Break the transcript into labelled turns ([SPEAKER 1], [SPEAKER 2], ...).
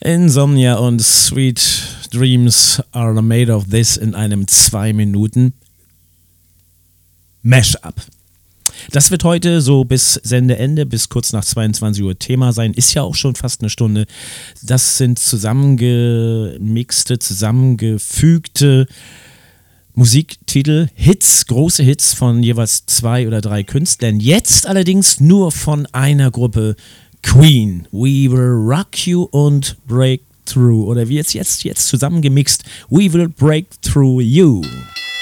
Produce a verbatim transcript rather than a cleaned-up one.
[SPEAKER 1] Insomnia und Sweet Dreams Are Made of This in einem zwei Minuten Mashup. Das wird heute so bis Sendeende, bis kurz nach zweiundzwanzig Uhr Thema sein. Ist ja auch schon fast eine Stunde. Das sind zusammengemixte, zusammengefügte Musiktitel, Hits, große Hits von jeweils zwei oder drei Künstlern. Jetzt allerdings nur von einer Gruppe, Queen. We Will Rock You und Break Through. Oder wie jetzt, jetzt, jetzt zusammengemixt, We Will Break Through You.